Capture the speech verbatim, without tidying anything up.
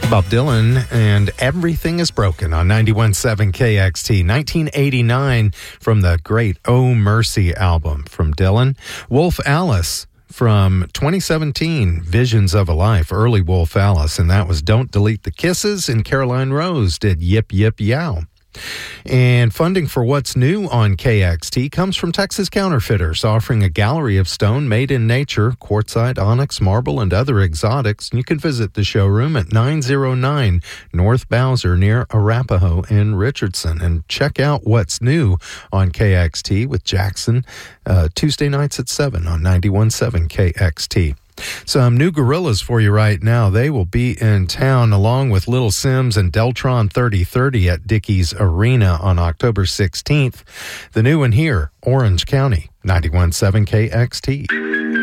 Bob Dylan and Everything is Broken on ninety-one point seven K X T. nineteen eighty-nine from the great Oh Mercy album from Dylan. Wolf Alice from twenty seventeen, Visions of a Life, early Wolf Alice, and that was Don't Delete the Kisses, and Caroline Rose did Yip Yip Yow. And funding for What's New on K X T comes from Texas Counterfeiters, offering a gallery of stone made in nature, quartzite, onyx, marble, and other exotics. You can visit the showroom at nine oh nine North Bowser near Arapahoe in Richardson. And check out What's New on K X T with Jackson uh, Tuesday nights at seven on ninety-one point seven K X T. Some new Gorillas for you right now. They will be in town along with Little Sims and Deltron thirty thirty at Dickies Arena on October sixteenth. The new one here, Orange County, ninety-one point seven K X T.